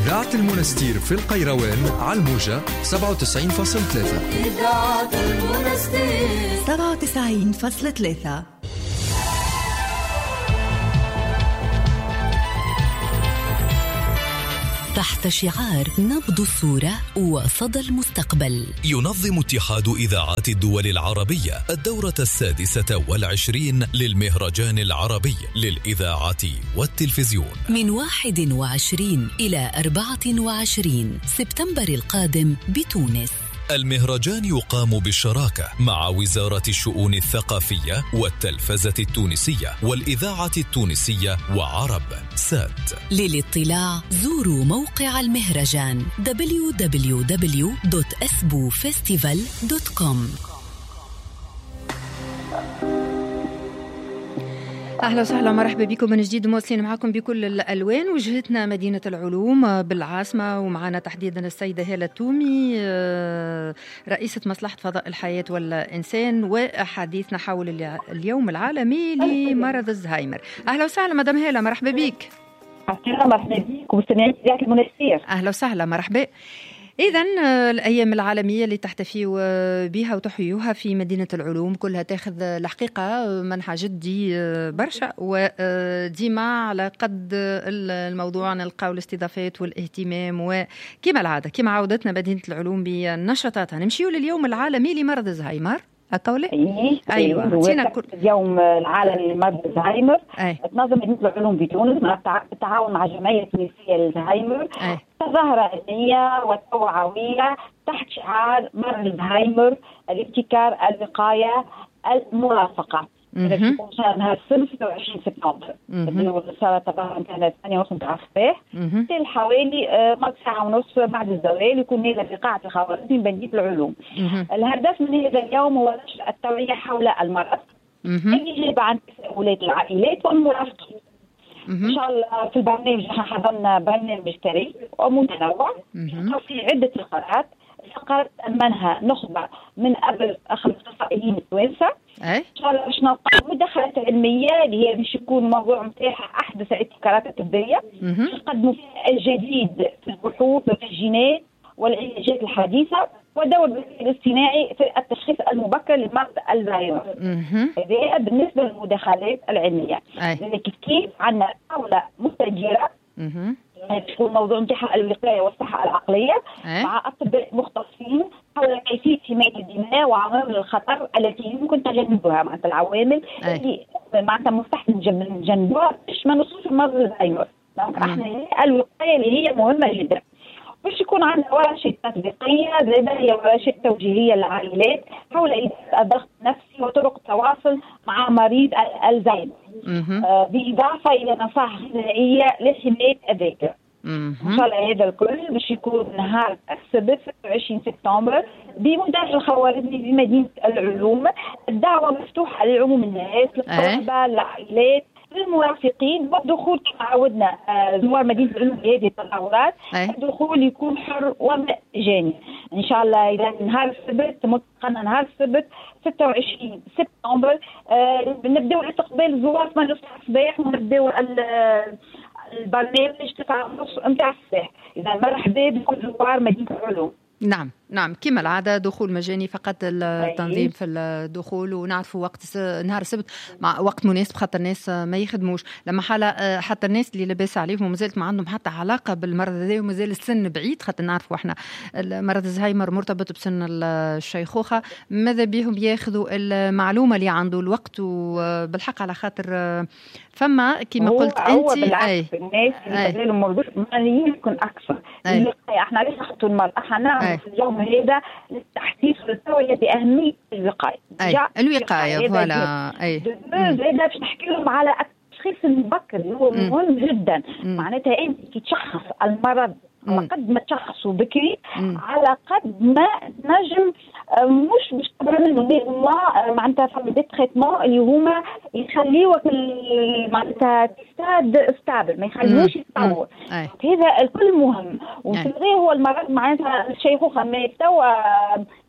إذاعة المنستير في القيروان على الموجة 97.3. إذاعة المنستير 97.3. تحت شعار نبض الصورة وصدى المستقبل، ينظم اتحاد إذاعات الدول العربية الدورة 26 للمهرجان العربي للإذاعة والتلفزيون من 21 إلى 24 سبتمبر القادم بتونس. المهرجان يقام بالشراكة مع وزارة الشؤون الثقافية والتلفزة التونسية والإذاعة التونسية وعرب سات. للاطلاع زوروا موقع المهرجان www.esbufestival.com. أهلا وسهلا ومرحبا بكم من جديد، مواصلين معكم بكل الألوان. وجهتنا مدينة العلوم بالعاصمة، ومعنا تحديدا السيدة هالة تومي رئيسة مصلحة فضاء الحياة والإنسان، وحديثنا حول اليوم العالمي لمرض الزهايمر. أهلا وسهلا مدام هالة، مرحبا بك. أهلا مرحبا بك ومستمعين إذاعة المنستير. أهلا وسهلا مرحبا. إذن الأيام العالمية اللي تحتفيوا بها وتحيوها في مدينة العلوم كلها تاخذ الحقيقة منحى جدي برشا، وديما على قد الموضوع نلقاو الاستضافات والاهتمام، وكما العادة كما عودتنا مدينة العلوم بنشاطاتها. نمشيو لليوم العالمي لمرض الزهايمر. أيوة. اليوم العالمي لمرض الزهايمر تنظم مدينة العلوم بتونس بالتعاون مع جمعية تونسية للزهايمر ظاهرة علمية وتوعوية تحت شعار مرض الزهايمر، الابتكار، الوقاية، المرافقة. شهر نهار 26 سبتمبر. الرسالة طبعا كانت 8:30 الصباح في حوالي ساعة ونص بعد الزوال يكون هذا في قاعة الخوارزمي بمدينة العلوم. الهدف من هذا اليوم هو نشر التوعية حول المرض، الإجابة عن تساؤلات العائلات والمرافقين. إن شاء الله في البرنامج حضرنا برنامج ثري ومتنوع في عدة فقرات. فقرات منها نخبة من قبل اخصائيين التوانسة. إن شاء الله باش نلقى مداخلات علمية اللي هي باش يكون الموضوع نتاعها أحدث الابتكارات الطبية، نقدموا فيها الجديد في البحوث وفي الجينات والعلاجات الحديثة، ودور الذكاء الاصطناعي في التشخيص المبكر لمرض الزهايمر. هذا بالنسبة للمداخلات العلمية. كيف عندنا دولة مستجيرة تكون الموضوع نتاعها الوقاية والصحة العقلية مع أطباء مختصين حول كيفية حماية الدماء وعوامل الخطر التي يمكن تجنبها، معناتها العوامل اللي معناتها مستحيل نتجنبها باش ما نوصلش لمرض الزهايمر. احنا الوقاية اللي هي مهمة جدا. باش يكون عندنا ورشات تطبيقية زي هي ورشات توجيهية للعائلات حول إدارة الضغط النفسي وطرق التواصل مع مريض الزهايمر، بإضافة إلى نصائح غذائية لحماية الذاكرة. إن شاء الله هذا الكل باش يكون نهار السبت 26 سبتمبر بمنتجع الخوارزمي بمدينة العلوم. الدعوة مفتوحة لعموم الناس، للطلبة، للعائلات، للمرافقين، والدخول كما عودنا زوار مدينة العلوم بهذه التظاهرات الدخول يكون حر ومجاني. إن شاء الله إذا نهار السبت متقنا نهار السبت 26 سبتمبر نبدأ استقبال الزوار 8 الصباح ونبدأ البرنامج 9:30 متاع الصباح. إذا مرحبا بكل زوار مدينة العلوم. نعم كما العادة دخول مجاني فقط، التنظيم في الدخول، ونعرفوا وقت نهار السبت مع وقت مناسب خاطر الناس ما يخدموش. لما حتى الناس اللي لاباس عليهم ومازالت ما عندهم حتى علاقة بالمرض هذا ومازال السن بعيد، خاطر نعرفوا احنا مرض الزهايمر مرتبط بسن الشيخوخة، ماذا بيهم ياخذوا المعلومة اللي عنده الوقت وبالحق على خاطر فما كما قلت انت بالعكس الناس اللي مرضوش ماليين يكون اكثر. احنا ليش نحطوا المرض؟ احنا في اليوم هذا للتحسيس والتوعية بأهمية الوقاية. الوقاية فوالا. زي باش نحكي لهم على التشخيص المبكر اللي هو مهم جدا. معناتها انت كي تشخص المرض على قد ما تشخصوا بكري على قد ما نجم مش تبرر منه معناتها فما دي تريتمون اللي هما يخليوك معناتها تستاد ستابل ما يخليوش يتطور. هذا الكل مهم. وتلغيه هو المرض معناتها الشيخوخة ما توا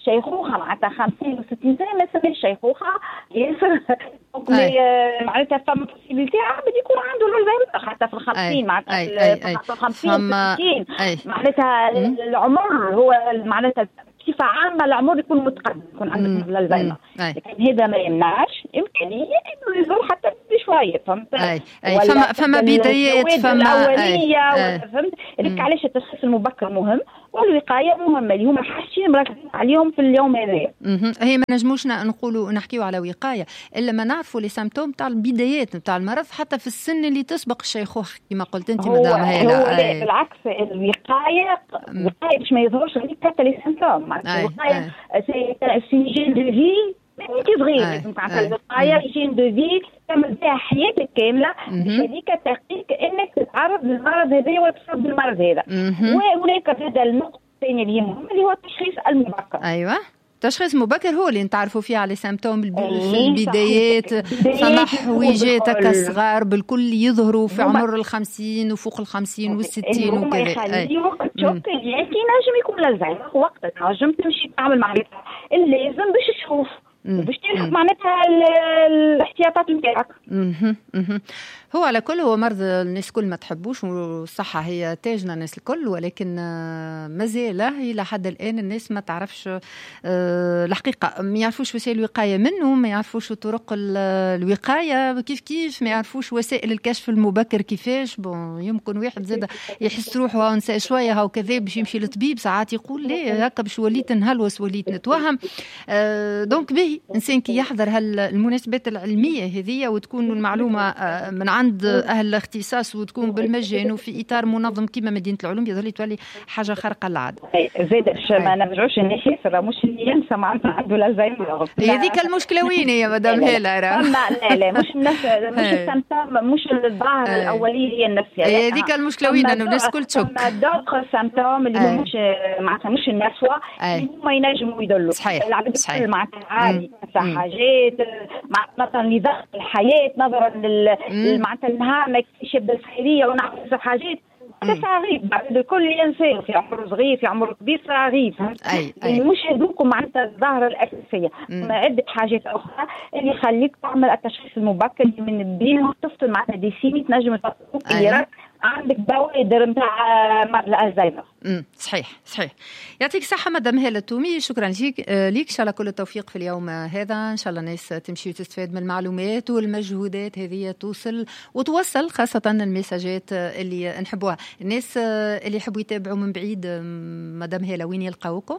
شيخوخه معناتها 50 و60 سنه ما تسميش شيخوخه ياسر. معناتها فما بوسيبيليتي عبد يكون عنده الزهايمر حتى في ال50 معناتها في 50 معناتها العمر هو معناتها بصفة عامة العمر يكون متقدم يكون عندك الزهايمر، لكن هذا ما يمنعش إمكانية إنه يزور حتى بشوية فهمت. فما بدايات فما أولية فهمت. لك علاش التشخيص المبكر مهم والوقاية مهمة اللي هما حاجتين مركزين عليهم في اليوم هذا. هي ما نجموش نحكيو على وقاية إلا ما نعرفوا لي سيمبتوم تاع البدايات تاع المرض حتى في السن اللي تسبق الشيخوخة كما قلت أنت مدام هالة. بالعكس الوقاية باش ما يظهرش غير حتى لي سيمبتوم. الوقاية سيجين دو في كي صغير لازم تعرف الوقاية جين دو في تعمل بها حياتك كاملة باش هذيك تقيك انك تتعرض للمرض هذا ولا تصاب بالمرض هذا. وهناك هذا النقطة الثانية اللي هي مهمة اللي هو التشخيص المبكر. أيوة تشخيص مبكر هو اللي نتعرفوا فيه على سيمبتوم في البدايات. فما حويجات هكا صغار بالكل يظهروا في عمر ال50 وفوق ال50 وال60 وكذا. يخلي وقت شوك اللي نجم يكون الزهايمر وقت نجم تمشي تعمل معناتها اللازم باش تشوف باش تلحق معناتها الاحتياطات نتاعك. هو على كل هو مرض الناس كل ما تحبوش والصحة هي تاجنا الناس الكل، ولكن مازال إلى حد الآن الناس ما تعرفش الحقيقة، ما يعرفوش وسائل الوقاية منه، ما يعرفوش طرق الوقاية كيف ما يعرفوش وسائل الكشف المبكر كيفاش. يمكن واحد زاد يحس روحه ونسى شوية هاو كذا باش يمشي للطبيب ساعات يقول ليه هكا باش وليت نهلوس وليت نتوهم. دونك به إنسان كي يحضر هالمناسبات العلمية هذه وتكون المعلومة من عند أهل الاختصاص وتكون بالمجان وفي إطار منظم كما مدينة العلوم يظهر لي تولي حاجة خارقة للعادة. زادش ما نرجعوش الناس مش اللي ينسى معناتها عنده الزهايمر. هذيك المشكلة وين يا مدام هالة؟ لا مش الناس مش السمتوم مش الظاهر الأولية هي النفسية. هذيك المشكلة وين إنه الناس كل تشك. دوق السمتوم اللي هم مش معناتها مش النسوة هم ينجموا يدلوا. صحيح. معناتها عادي حاجات مثلا لضغط الحياة نظرا معناتها النهار ما يكفيش يبدا الخيرية ونعمل حاجات هذا صغير بعد كل إنسان في عمر صغير في عمر كبير صغير مش هذوكم معناتها الظاهرة الأساسية. ما عدة حاجات أخرى اللي يخليك تعمل التشخيص المبكر اللي من بينهم تفصل معناتها دي سيمي تنجم تفصل اللي راك عندك بوادر نتاع مرض الزهايمر. صحيح. يعطيك الصحة مدام هالة التومي، شكرا ليك إن شاء الله كل التوفيق في اليوم هذا. إن شاء الله الناس تمشي وتستفاد من المعلومات والمجهودات هذه توصل خاصة المساجات اللي نحبوها. الناس اللي يحبوا يتابعوا من بعيد مدام هالة وين يلقاوكم؟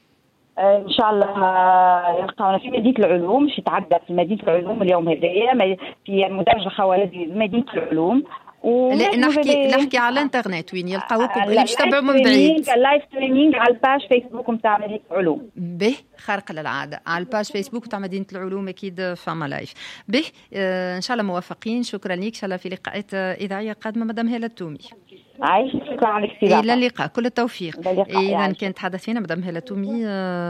ان شاء الله يلقاونا في مدينه العلوم، باش يتعدى في مدينه العلوم اليوم هذايا في مدرج خوالدي مدينه العلوم. لا نحكي على الانترنت وين يلقاوكم اللي باش يتابعوا من بعيد. اللايف ستريمينغ على الباج فيسبوك نتاع مدينه العلوم. به خارق للعاده على الباج فيسبوك نتاع مدينه العلوم اكيد فما لايف. به ان شاء الله موفقين. شكرا لك. ان شاء الله في لقاءات اذاعيه قادمه مدام هالة التومي. عايشة شكرا على الاستضافه. الى اللقاء كل التوفيق. اذا كانت تحدث فينا مدام هالة التومي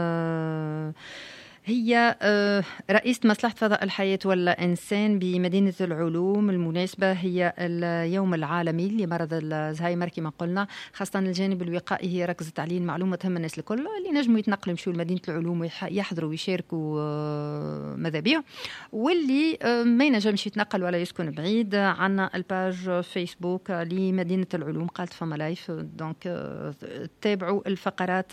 هي رئيسة مصلحة فضاء الحياة والإنسان بمدينة العلوم. المناسبة هي اليوم العالمي لمرض الزهايمر كما قلنا، خاصة الجانب الوقائي هي ركزت عليه المعلومة تهم الناس الكل اللي نجموا يتنقلوا يمشوا لمدينة العلوم ويحضروا ويشاركوا ماذا بهم، واللي ما ينجمش يتنقل ولا يسكن بعيد. عنا الباج فيسبوك لمدينة العلوم قالت فما لايف، دونك تابعوا الفقرات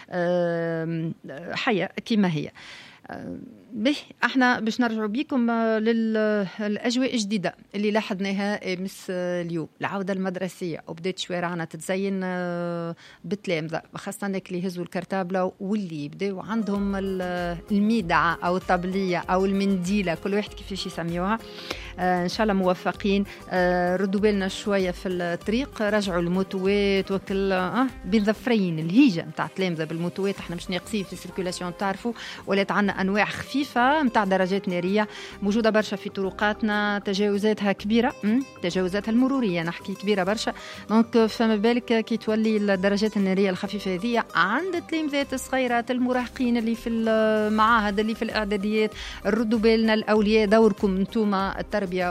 حية كما هي. به احنا باش نرجعوا بكم للاجواء الجديده اللي لاحظناها امس اليوم، العوده المدرسيه وبدات شوارعنا تتزين بالتلامذه، خاصه اللي يهزوا الكرتابله واللي بداوا عندهم الميدعه او الطبليه او المنديله كل واحد كيفاش يسميوها. ان شاء الله موفقين. ردوا بالنا شويه في الطريق، رجعوا الموتوات وكل بين ظفرين الهيجه نتاع التلامذه بالموتوات. احنا مش ناقصين في السيركولاسيون تعرفوا، ولات عندنا أنواع خفيفة متاع درجات نارية موجودة برشا في طرقاتنا، تجاوزاتها كبيرة، تجاوزاتها المرورية نحكي كبيرة برشا. دونك فما بالك كي تولي الدرجات النارية الخفيفة هذه عند التلاميذات الصغيرات، المراهقين اللي في المعاهد، اللي في الإعداديات، ردوا بالنا الأولياء، دوركم انتوما التربية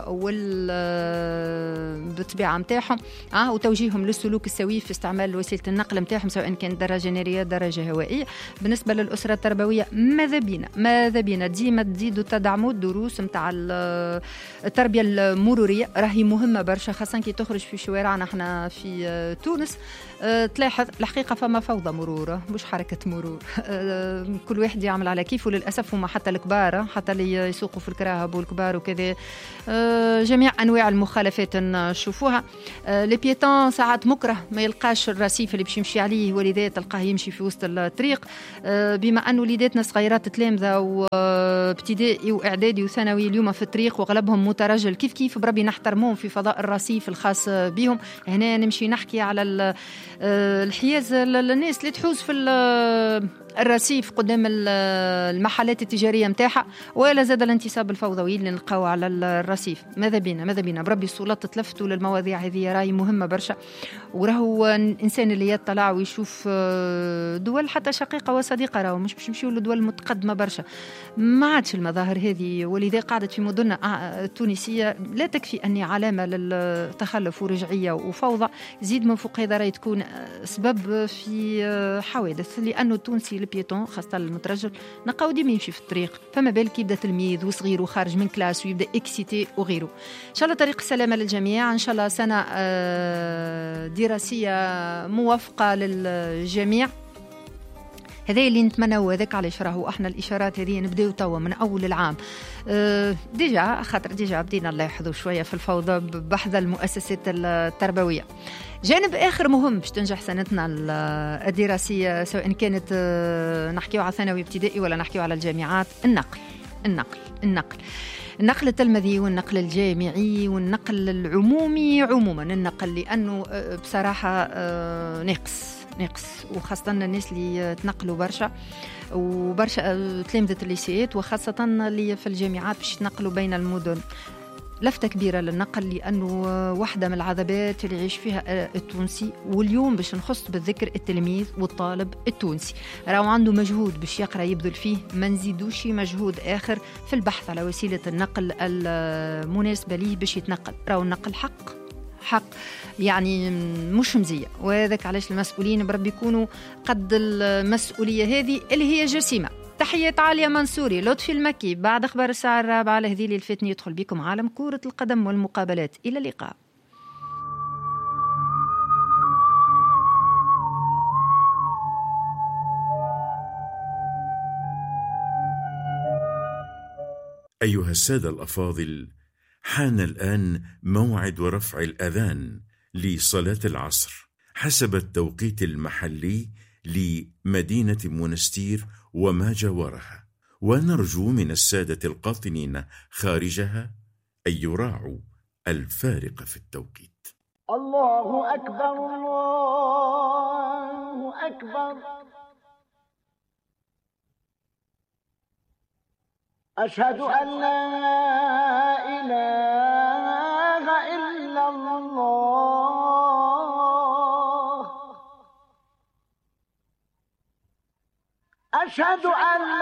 بالطبيعة متاعهم وتوجيههم للسلوك السوي في استعمال وسيلة النقل متاعهم، سواء كانت درجة نارية درجة هوائية. بالنسبة للأسرة التربوية ماذا بينا ديما تزيدوا تدعموا الدروس متاع التربية المرورية، راهي مهمة برشا، خاصة كي تخرج في شوارعنا احنا في تونس. تلاحظ الحقيقة فما فوضى مرور، مش حركة مرور. كل واحد يعمل على كيفه للأسف، وما حتى الكبار، حتى اللي يسوقوا في الكراهب والكبار وكذا، جميع أنواع المخالفات نشوفوها. لي بيتون ساعات مكره ما يلقاش الرصيف اللي باش يمشي عليه، ولذا تلقاه يمشي في وسط الطريق. بما أنه وليداتنا صغيرات تلامذة وابتدائي وإعدادي وثانوي اليوم في الطريق وغلبهم مترجل، كيف بربي نحترمهم في فضاء الرصيف الخاص بهم. هنا نمشي نحكي على الحياز الناس اللي تحوز في الرصيف قدام المحلات التجارية متاعها، ولا زاد الانتصاب الفوضوي اللي نلقاو على الرصيف. ماذا بينا بربي السلطات تلفتوا للمواضيع هذه، راهي مهمة برشا. وراهو الإنسان اللي يطلع ويشوف دول حتى شقيقة وصديقة، راهو مش باش نمشيو لدول متقدمة برشا، ما عادش المظاهر هذه، ولذا قاعدت في مدننا التونسية لا تكفي أني علامة للتخلف ورجعية وفوضى، زيد من فوق هذا راهي تكون سبب في حوادث، لأنه التونسي البيتون خاصة المترجل نلقاو ديما يمشي في الطريق، فما بالك يبدا تلميذ وصغير وخارج من كلاس ويبدا اكسيتي وغيره. ان شاء الله طريق السلامة للجميع، ان شاء الله سنة دراسية موفقة للجميع. هذا اللي نتمنى، وهذاك علاش راهو احنا الاشارات هذه نبداو توا من اول العام. ديجا بدينا نلاحظوا شويه في الفوضى بحث المؤسسات التربويه. جانب آخر مهم باش تنجح سنتنا الدراسية، سواء كانت نحكيو على ثانوي ابتدائي ولا نحكيو على الجامعات، النقل التلمذي والنقل الجامعي والنقل العمومي عموما. النقل لأنه بصراحة ناقص، وخاصة الناس اللي تنقلوا برشا تلامذة الليسيات، وخاصة اللي في الجامعات باش يتنقلوا بين المدن. لفتة كبيرة للنقل، لأنه واحدة من العذابات اللي يعيش فيها التونسي. واليوم باش نخص بالذكر التلميذ والطالب التونسي، راهو عنده مجهود باش يقرأ يبذل فيه، ما نزيدوش مجهود آخر في البحث على وسيلة النقل المناسبة ليه باش يتنقل. راهو النقل حق يعني مش مزية، وهذاك علاش المسؤولين بربي يكونوا قد المسؤولية هذه اللي هي جسيمة. تحية عالية منصوري، لطفي المكي. بعد أخبار الساعة 4 لهذه الفتنة يدخل بكم عالم كرة القدم والمقابلات. إلى اللقاء. أيها السادة الأفاضل، حان الآن موعد رفع الأذان لصلاة العصر حسب التوقيت المحلي لمدينة منستير وما جاورها، ونرجو من السادة القاطنين خارجها أن يراعوا الفارق في التوقيت. الله أكبر، الله أكبر، أشهد أن لا إله إلا الله، أشهد أن